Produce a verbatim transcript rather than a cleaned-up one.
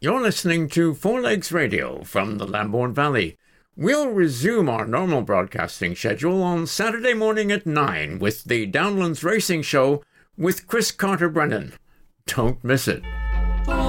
You're listening to Four Legs Radio from the Lambourne Valley. We'll resume our normal broadcasting schedule on Saturday morning at nine with the Downlands Racing Show with Chris Carter-Brennan. Don't miss it.